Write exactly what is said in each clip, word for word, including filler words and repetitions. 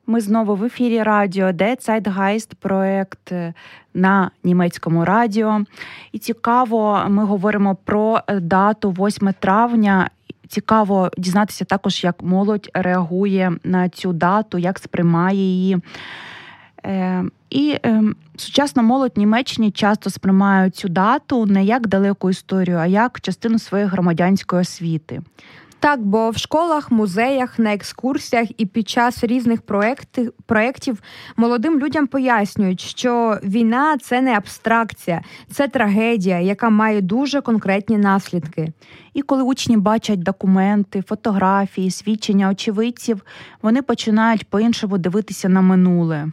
Ми знову в ефірі радіо Der Zeitgeist, проєкт на німецькому радіо. І цікаво, ми говоримо про дату восьме травня. Цікаво дізнатися також, як молодь реагує на цю дату, як сприймає її. І сучасна молодь в Німеччині часто сприймає цю дату не як далеку історію, а як частину своєї громадянської освіти. Так, бо в школах, музеях, на екскурсіях і під час різних проєктів, проєктів молодим людям пояснюють, що війна – це не абстракція, це трагедія, яка має дуже конкретні наслідки. І коли учні бачать документи, фотографії, свідчення очевидців, вони починають по-іншому дивитися на минуле.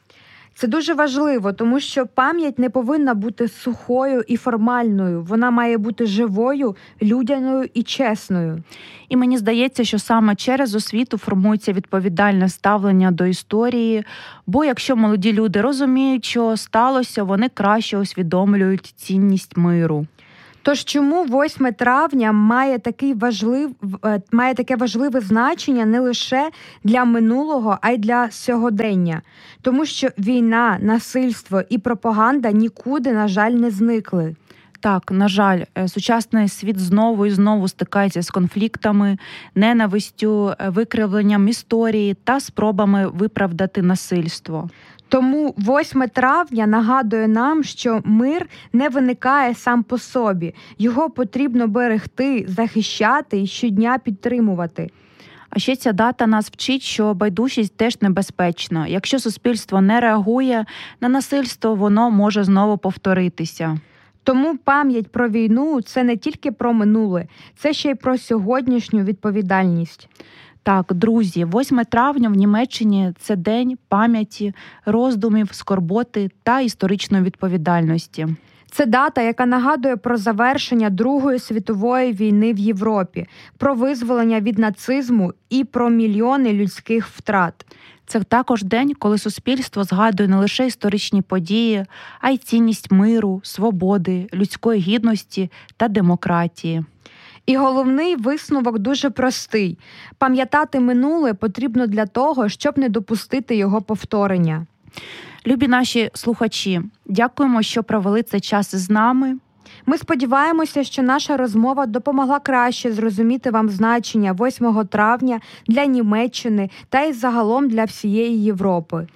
Це дуже важливо, тому що пам'ять не повинна бути сухою і формальною. Вона має бути живою, людяною і чесною. І мені здається, що саме через освіту формується відповідальне ставлення до історії, бо якщо молоді люди розуміють, що сталося, вони краще усвідомлюють цінність миру. Тож чому восьме травня має, такий важлив, має таке важливе значення не лише для минулого, а й для сьогодення? Тому що війна, насильство і пропаганда нікуди, на жаль, не зникли. Так, на жаль, сучасний світ знову і знову стикається з конфліктами, ненавистю, викривленням історії та спробами виправдати насильство. Тому восьме травня нагадує нам, що мир не виникає сам по собі. Його потрібно берегти, захищати і щодня підтримувати. А ще ця дата нас вчить, що байдужість теж небезпечна. Якщо суспільство не реагує на насильство, воно може знову повторитися. Тому пам'ять про війну – це не тільки про минуле, це ще й про сьогоднішню відповідальність. Так, друзі, восьме травня в Німеччині – це день пам'яті, роздумів, скорботи та історичної відповідальності. Це дата, яка нагадує про завершення Другої світової війни в Європі, про визволення від нацизму і про мільйони людських втрат. Це також день, коли суспільство згадує не лише історичні події, а й цінність миру, свободи, людської гідності та демократії. І головний висновок дуже простий. Пам'ятати минуле потрібно для того, щоб не допустити його повторення. Любі наші слухачі, дякуємо, що провели цей час із нами. Ми сподіваємося, що наша розмова допомогла краще зрозуміти вам значення восьмого травня для Німеччини та й загалом для всієї Європи.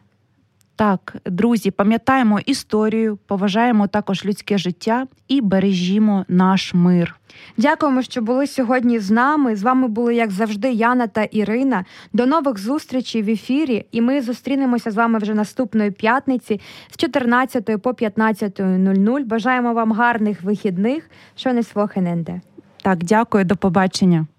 Так, друзі, пам'ятаємо історію, поважаємо також людське життя і бережімо наш мир. Дякуємо, що були сьогодні з нами. З вами були, як завжди, Яна та Ірина. До нових зустрічей в ефірі. І ми зустрінемося з вами вже наступної п'ятниці з чотирнадцятої по п'ятнадцята нуль нуль. Бажаємо вам гарних вихідних. Schönes Wochenende. Так, дякую, до побачення.